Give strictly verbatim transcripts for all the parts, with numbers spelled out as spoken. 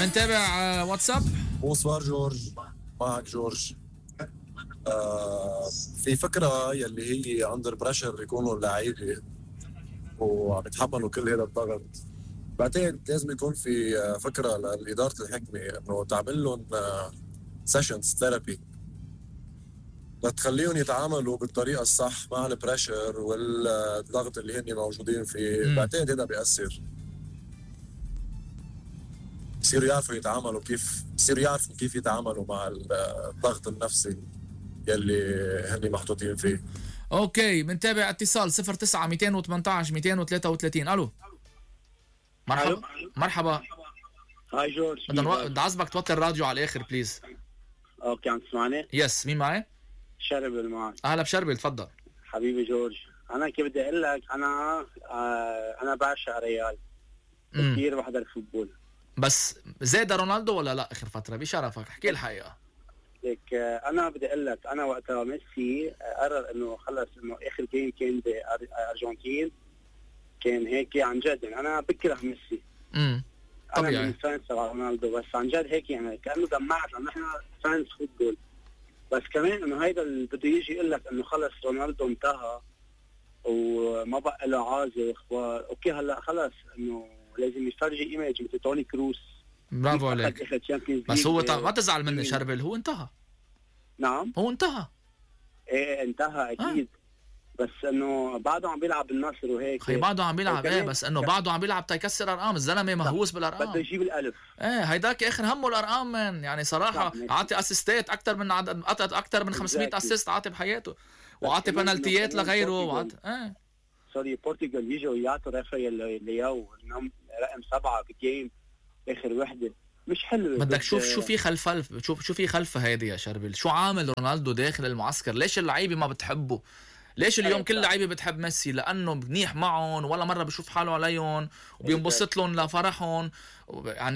منتابع واتساب. بونسوار جورج، معك جورج. آه في فكرة يلي هي اندر بريشر يكونوا اللعيبة وعم يتحملوا كل هذا الضغط، بعتقد لازم يكون في فكرة لإدارة الحكمة انه تعمل لهم سيشنز ثيرابي لتخليهم يتعاملوا بالطريقة الصح مع البريشر والضغط اللي هن موجودين فيه. بعتقد هذا بيأثر، يصيروا يعرفوا يتعاملوا كيف يصيروا يعرفوا كيف يتعاملوا مع الضغط النفسي يلي هن محطوطين فيه. اوكي منتابع اتصال صفر تسعة مئتين وثمانية عشر مئتين وثلاثة وثلاثين. الو مرحبا. مرحبا. هاي جورج. بدي عزبك توطي الراديو على الاخر بليز. اوكي عم تسمعني؟ يس. مين معي؟ شربل معك. اهلا بشربل، تفضل حبيبي جورج. انا كيف بدي اقول لك، انا آه انا بعشق ريال كثير، بحضر الفوتبول. بس زاد رونالدو ولا لا اخر فتره؟ بشرفك احكي الحقيقه. ليك آه انا بدي اقول لك، انا وقتها ميسي قرر انه خلص انه اخر جيم كان بارجنتين كان هيك عن جد، يعني انا بكره ميسي. امم طبيعي. انا من فانس رونالدو، بس عن جد هيك يعني كانه دمعت لانه نحن فانس فوتبول. بس كمان انه هيدا اللي بده يجي يقول لك انه خلص رونالدو انتهى وما بقى له عازه واخبار. اوكي هلا خلص انه لازم يفرجي ايميج مثل توني كروس. برافو عليك. بس هو ط... ما تزعل مني شربل، هو انتهى. نعم هو انتهى. ايه انتهى اكيد. آه. بس انه بعده عم بيلعب بالنصر وهيك. خي بعده عم بيلعب ايه، بس انه بعده عم بيلعب تيكسر ارقام. الزلمه مهووس بالارقام، بده يجيب الالف. ايه هيداك اخر همه الارقام من يعني صراحه. عاطي اسيستات اكثر من عدد اكثر من خمسمئة اسيست عاطي بحياته، وعاطي بنالتيات لغيره وعطي ايه سوري بورتوغال يجوا يعطوا رافائيل لياو رقم سبعة بالجيم اخر وحده. مش حلو. بدك شوف شو في خلف شوف شو في خلفه هيدي يا شربل. شو عامل رونالدو داخل المعسكر؟ ليش اللعيبه ما بتحبه؟ ليش اليوم كل لعيبه بتحب ميسي؟ لانه منيح معهم ولا مره بشوف حاله عليهم وبينبسط لهم لفرحهم يعني.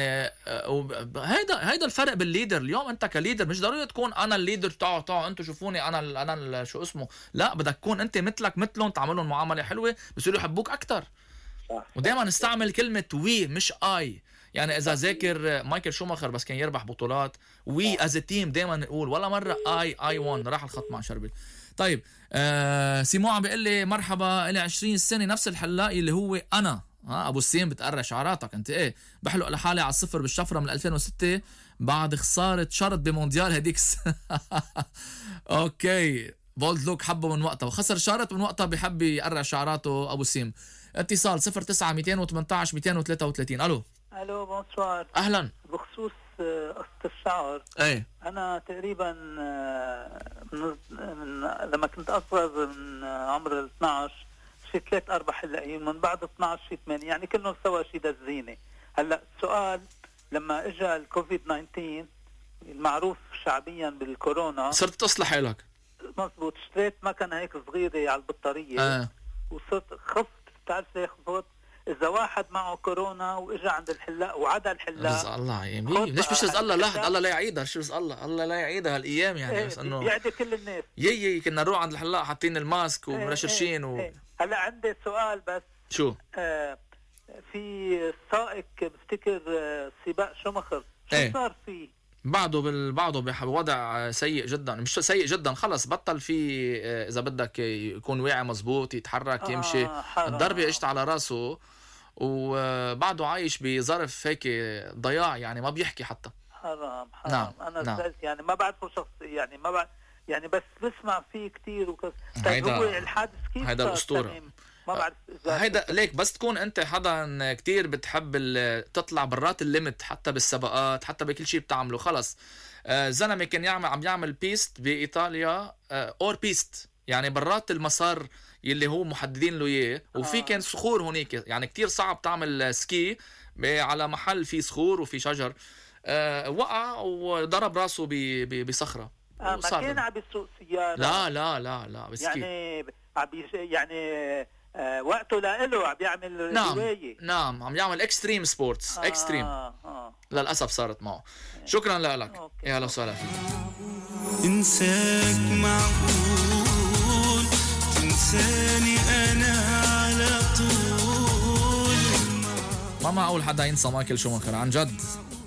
هيدا هيدا الفرق بالليدر. اليوم انت كليدر مش ضروري تكون انا الليدر تاعو تاعو انتوا شوفوني انا انا شو اسمه، لا بدك تكون انت مثلك مثلهم، تعملهم معامله حلوه بصيروا يحبوك اكثر. ودائما نستعمل كلمه وي مش اي. يعني اذا ذاكر مايكل شوماخر بس كان يربح بطولات وي از تيم دائما نقول، ولا مره اي اي وان. راح الخط مع شربل. طيب آه سيمو عم بيقول لي مرحبا، لي عشرين سنه نفس الحلاقي اللي هو انا. ها ابو السيم بتقرا شعراتك انت ايه؟ بحلق لحالي على الصفر بالشفره من ألفين وستة بعد خساره شرط بمونديال هديك. اوكي بولد لوك حبه من وقتها وخسر شرط من وقتها بحب يقرا شعراته ابو سيم. اتصال صفر تسعة مئتين وثمانية عشر مئتين وثلاثة وثلاثين. الو الو بونسوار. اهلا. بخصوص قصة الشعر، ايه انا تقريبا من من لما كنت اصغر من عمر ال اثنعش شي ثلاث اربع حلاقين، من بعد اثنعش شي ثمانية، يعني كلهم سوا شي دزينه. هلا السؤال، لما اجى الكوفيد تسعة عشر المعروف شعبيا بالكورونا، صرت تصلح لك؟ مزبوط. اشتريت مكنه هيك صغيره على البطاريه. آه. وصرت خفت. بتعرف ليه خفت؟ إذا واحد معه كورونا وإجا عند الحلاق وعدا الحلاق، رزق الله يعني. ليش مش رزق الله؟ لا الله لا يعيدها. شو رزق الله؟ الله لا يعيدها هالأيام يعني. ايه بس إنه بيعدي كل الناس. يي يي كنا نروح عند الحلاق حاطين الماسك ومرشرشين ايه و... ايه. هلا عندي سؤال بس. شو؟ آه في سائق بفتكر آه سباق شوماخر، شو ايه. صار فيه؟ بعده بال بعده بوضع سيء جدا، مش سيء جدا، خلص بطل في اذا بدك يكون واعي مزبوط يتحرك آه يمشي. الضربه اجت على راسه وبعده عايش بظرف هيك ضياع يعني، ما بيحكي حتى. حرام حرام. نعم. انا نعم. سألت يعني ما بعرفه شخصي يعني، ما بعرف يعني، بس بسمع فيه كتير وكذا. طيب هو الحادث كيف هيدا الاسطوره؟ ما بعرف هيدا ليك بس تكون انت حدا كتير بتحب تطلع برات الليمت، حتى بالسباقات حتى بكل شيء بتعمله. خلص آه زلمه كان يعمل عم يعمل بيست بايطاليا آه اور بيست، يعني برات المسار يلي هو محددين له اياه، وفي كان صخور هونيك، يعني كتير صعب تعمل سكي على محل فيه صخور وفي شجر. آه وقع وضرب راسه بصخره. آه ما كان عم بيسوق سياره. لا لا لا لا بسكي. يعني عم يعني آه وقته لإله عم يعمل نعم رواية. نعم عم يعمل اكستريم سبورتس. آه اكستريم آه. للأسف صارت معه. شكرا لك. يا هلا وسهلا فيك. انساك معقول تنساني انا على طول؟ ما معقول حدا ينسى مايكل شوماخر عن جد.